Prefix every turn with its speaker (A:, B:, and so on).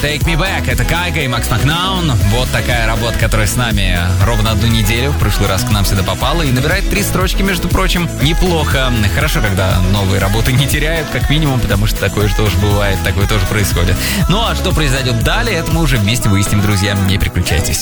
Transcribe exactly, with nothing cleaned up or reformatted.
A: Take Me Back. Это Кайга и Макс Макнаун. Вот такая работа, которая с нами ровно одну неделю. В прошлый раз к нам сюда попала и набирает три строчки, между прочим. Неплохо. Хорошо, когда новые работы не теряют, как минимум, потому что такое же тоже бывает, такое тоже происходит. Ну а что произойдет далее, это мы уже вместе выясним, друзья. Не переключайтесь.